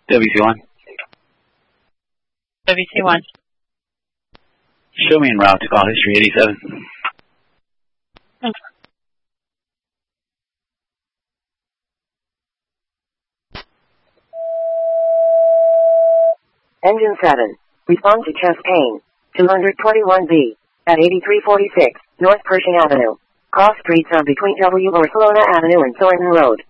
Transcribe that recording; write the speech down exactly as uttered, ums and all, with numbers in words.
W C one. W C one. Show me en route to call history eighty-seven. Thanks. Engine seven. Respond to chest pain. two twenty-one B. At eighty-three forty-six, North Pershing Avenue. Cross streets are between W. Barcelona Avenue and Thornton Road.